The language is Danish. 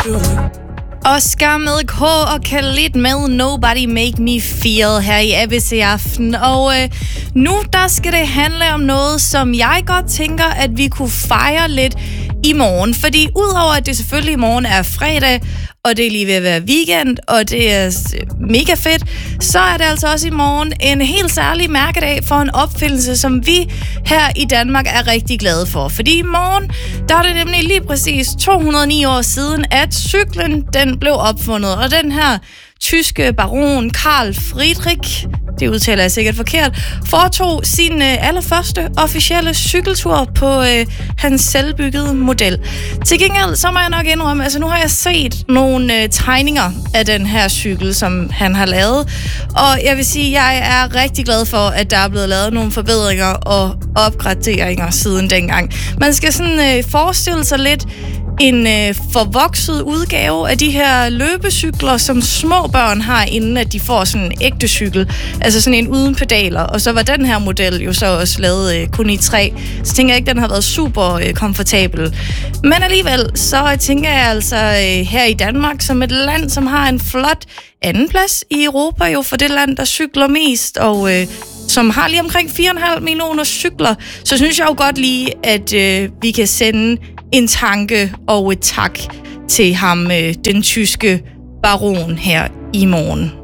Oscar med K og Khalid med Nobody Make Me Feel her i ABC Aften. Og nu der skal det handle om noget, som jeg godt tænker, at vi kunne fejre lidt i morgen. Fordi udover at det selvfølgelig i morgen er fredag, og det er lige ved at være weekend, og det er mega fedt, så er det altså også i morgen en helt særlig mærkedag for en opfindelse, som vi her i Danmark er rigtig glade for. Fordi i morgen, der er det nemlig lige præcis 209 år siden, at cyklen den blev opfundet. Og den her tyske baron Karl Friedrich, det udtaler jeg sikkert forkert, foretog sin allerførste officielle cykeltur på hans selvbyggede model. Til gengæld, så må jeg nok indrømme, altså nu har jeg set nogle tegninger af den her cykel, som han har lavet. Og jeg vil sige, jeg er rigtig glad for, at der er blevet lavet nogle forbedringer og opgraderinger siden dengang. Man skal sådan forestille sig lidt en forvokset udgave af de her løbecykler, som små børn har, inden at de får sådan en ægte cykel. Altså sådan en uden pedaler. Og så var den her model jo så også lavet kun i træ. Så tænker jeg ikke, den har været super komfortabel. Men alligevel, så tænker jeg altså her i Danmark, som et land, som har en flot andenplads i Europa, jo for det land, der cykler mest, og som har lige omkring 4,5 millioner cykler, så synes jeg jo godt lige, at vi kan sende en tanke og et tak til ham, den tyske baron her i morgen.